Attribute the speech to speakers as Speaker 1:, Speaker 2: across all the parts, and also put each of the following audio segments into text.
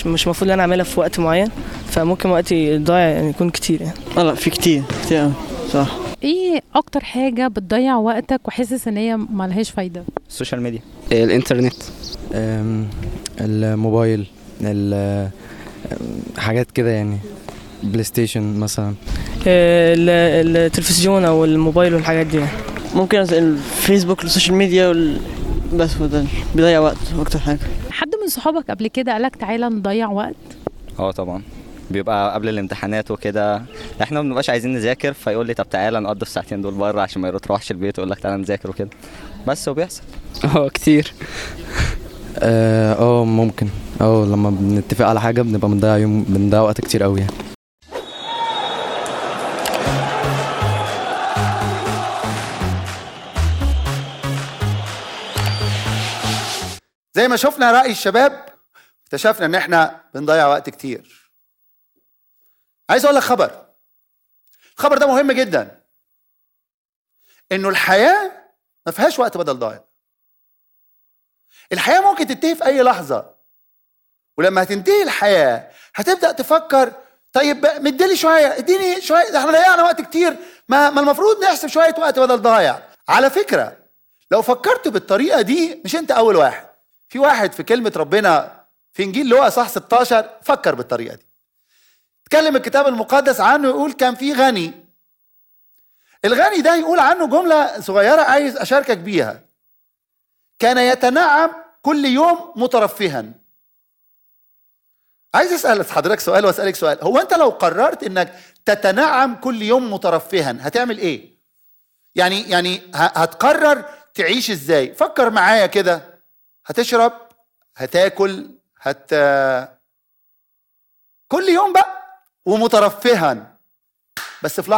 Speaker 1: مش المفروض ان انا اعملها في وقت معين، فممكن وقتي ضايع يعني يكون كتير يعني.
Speaker 2: لا في كتير قوي صح.
Speaker 3: ايه اكتر حاجة بتضيع وقتك وحاسس ان هي ملهاش فايدة؟
Speaker 4: السوشيال ميديا، الانترنت،
Speaker 5: الموبايل، حاجات كده يعني، بلاي ستيشن مثلا،
Speaker 1: التلفزيون او الموبايل والحاجات دي.
Speaker 2: ممكن الفيسبوك والسوشيال ميديا بس ده بيضيع وقت اكتر حاجه.
Speaker 3: حد من صحابك قبل كده قالك تعالى نضيع وقت؟
Speaker 4: طبعا بيبقى قبل الامتحانات وكده، احنا ما بنبقاش عايزين نذاكر فيقول لي طب تعالى نقضي الساعتين دول بره عشان ما تروحش البيت ويقول لك تعالى نذاكر وكده بس، وبيحصل
Speaker 5: كتير. ممكن لما بنتفق على حاجه بنبقى بنضيع وقت كتير قوي يعني.
Speaker 6: زي ما شفنا رأي الشباب اكتشفنا ان احنا بنضيع وقت كتير. عايز اقول لك الخبر ده مهم جدا، انه الحياة ما فيهاش وقت بدل ضايع. الحياة ممكن تنتهي في اي لحظة، ولما هتنتهي الحياة هتبدأ تفكر طيب مديلي شوية، اديني شوية، احنا ضيعنا وقت كتير، ما المفروض نحسب شوية وقت بدل ضايع. على فكرة لو فكرت بالطريقة دي مش انت اول واحد، في واحد في كلمة ربنا في انجيل لوقا صح 16 فكر بالطريقة دي. اتكلم الكتاب المقدس عنه، يقول كان في غني. الغني ده يقول عنه جملة صغيرة عايز اشاركك بيها: كان يتنعم كل يوم مترفها. عايز اسأل حضرتك سؤال واسألك سؤال، هو انت لو قررت انك تتنعم كل يوم مترفها هتعمل ايه؟ يعني هتقرر تعيش ازاي؟ فكر معايا كده، هتشرب، هتاكل، كل يوم بقى ومترفها، بس في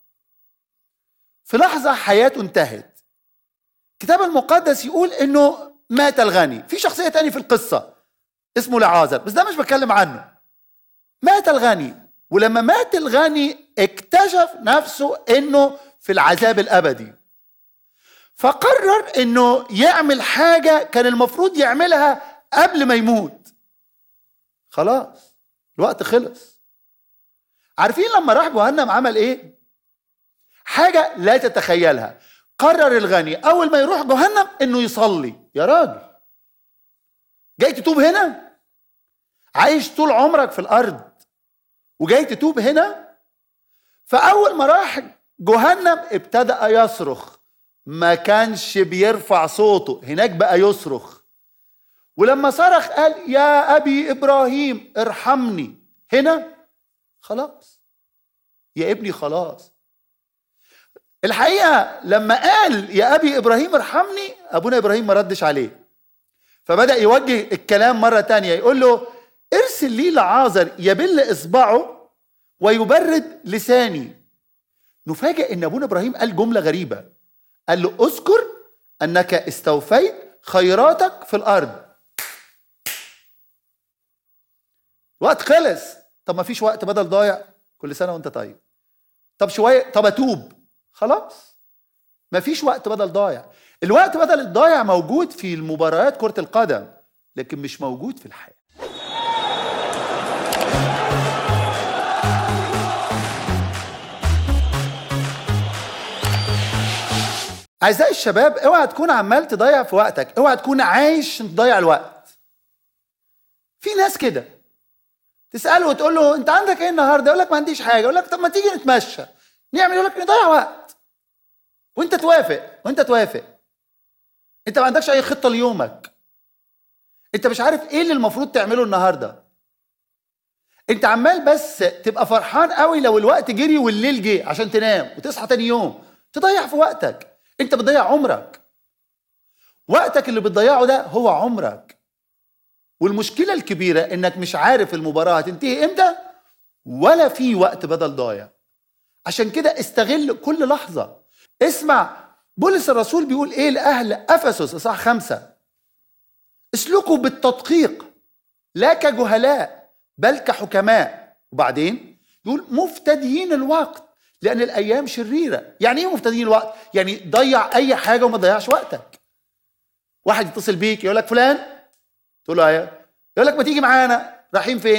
Speaker 6: لحظة حياته انتهت. الكتاب المقدس يقول انه مات الغني. في شخصية تاني في القصة اسمه لعازر، بس ده مش بتكلم عنه. مات الغني، ولما مات الغني اكتشف نفسه انه في العذاب الابدي، فقرر انه يعمل حاجة كان المفروض يعملها قبل ما يموت. خلاص الوقت خلص. عارفين لما راح جهنم عمل ايه؟ حاجة لا تتخيلها. قرر الغني اول ما يروح جهنم انه يصلي. يا راجل جاي تتوب هنا؟ عايش طول عمرك في الارض وجاي تتوب هنا؟ فاول ما راح جهنم ابتدأ يصرخ، ما كانش بيرفع صوته، هناك بقى يصرخ. ولما صرخ قال يا أبي إبراهيم ارحمني، هنا خلاص يا ابني خلاص. الحقيقة لما قال يا أبي إبراهيم ارحمني، أبونا إبراهيم ما ردش عليه، فبدأ يوجه الكلام مرة تانية، يقول له ارسل لي لعازر يبل إصبعه ويبرد لساني. نفاجئ إن أبونا إبراهيم قال جملة غريبة، قال له اذكر أنك استوفيت خيراتك في الأرض. وقت خلص. طب ما فيش وقت بدل ضايع؟ كل سنة وانت طيب. طب شوية، طب اتوب؟ خلاص ما فيش وقت بدل ضايع. الوقت بدل الضايع موجود في المباريات كرة القدم، لكن مش موجود في الحياة. أعزائي الشباب، اوعى تكون عمال تضيع في وقتك، اوعى تكون عايش تضيع الوقت. في ناس كده تسأله وتقول له انت عندك ايه النهارده؟ يقول لك ما عنديش حاجه. يقول لك طب ما تيجي نتمشى نعمل، يقول لك نضيع وقت. وانت توافق. انت ما عندكش اي خطه ليومك، انت مش عارف ايه اللي المفروض تعمله النهارده. انت عمال بس تبقى فرحان قوي لو الوقت جري والليل جه عشان تنام وتصحى تاني يوم، تضيع في وقتك. انت بتضيع عمرك. وقتك اللي بتضيعه ده هو عمرك. والمشكلة الكبيرة انك مش عارف المباراة هتنتهي امتى، ولا في وقت بدل ضايع. عشان كده استغل كل لحظة. اسمع بولس الرسول بيقول ايه لأهل أفسس اصحاح 5: اسلكوا بالتدقيق لا كجهلاء بل كحكماء. وبعدين يقول مفتديين الوقت لأن الأيام شريرة. يعني ايه مفتديين الوقت؟ يعني ضيع أي حاجة وما تضيعش وقتك. واحد يتصل بيك يقول لك فلان، تقول له ايه؟ يقول لك ما تيجي معانا، رايحين فين؟